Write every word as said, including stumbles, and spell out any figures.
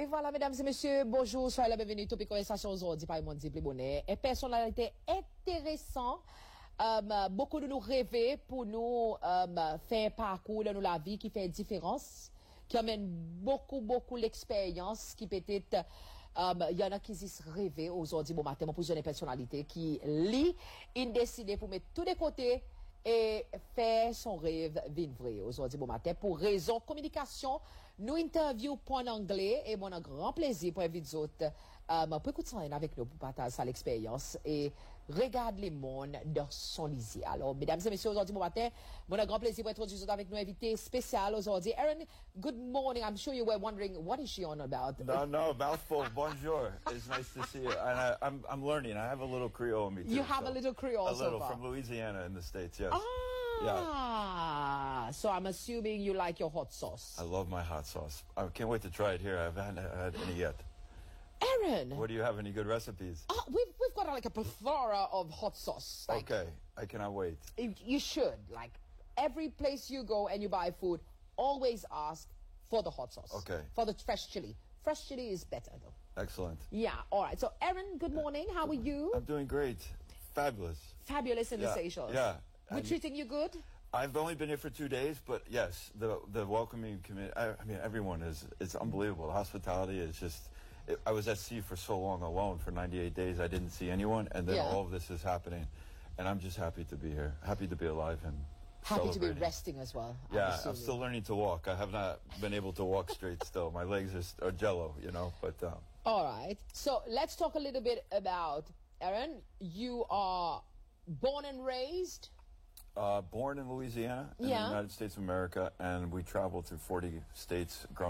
Et voilà, mesdames et messieurs, bonjour, soyez la bienvenue. Topic conversation aujourd'hui par Mondi Plibonnet. Et personnalité intéressante. Um, beaucoup de nous rêver pour nous um, faire parcours dans la vie qui fait différence, qui amène beaucoup, beaucoup l'expérience, qui peut-être, il um, y en a qui disent rêver aujourd'hui, bon matin, pour une personnalité qui lit, il décide pour mettre tous les côtés et faire son rêve vivre vrai. Aujourd'hui, bon matin, pour raison communication, nous interview point anglais et mon grand plaisir pour inviter autres, um, pour écouter ça avec nous, pour partager ça l'expérience et regarde les mondes dans son lisier. Alors, mesdames et messieurs, aujourd'hui, bon matin, mon grand plaisir pour introduire avec nous invité spécial aujourd'hui. Aaron, good morning. I'm sure you were wondering, what is she on about? No, no, mouthful. Bonjour. It's nice to see you. And I, I'm, I'm learning. I have a little Creole in me, too. You have so a little Creole A so little, far. from Louisiana in the States, yes. Ah, Yeah. So I'm assuming you like your hot sauce. I love my hot sauce. I can't wait to try it here. I haven't had any yet. Aaron! What do you have? Any good recipes? Uh, we've, we've got like a plethora of hot sauce. Like, Okay. I cannot wait. You, you should. Like, every place you go and you buy food, always ask for the hot sauce. Okay. For the fresh chili. Fresh chili is better, though. Excellent. Yeah, all right. So, Aaron, good morning. How are you? I'm doing great. Fabulous. Fabulous in the Yeah, Seychelles. yeah. We're And- treating you good? I've only been here for two days, but yes, the the welcoming committee. I, I mean, everyone is. It's unbelievable. The hospitality is just. It, I was at sea for so long alone for ninety-eight days. I didn't see anyone, and then Yeah. all of this is happening, and I'm just happy to be here. Happy to be alive and Happy to be celebrating. resting as well. I'm Yeah, I'm assuming. still learning to walk. I have not been able to walk straight still. My legs are, st- are jello, you know. But um, All right. So let's talk a little bit about Aaron. You are born and raised. uh, born in Louisiana, in Yeah. the United States of America, and we traveled through forty states growing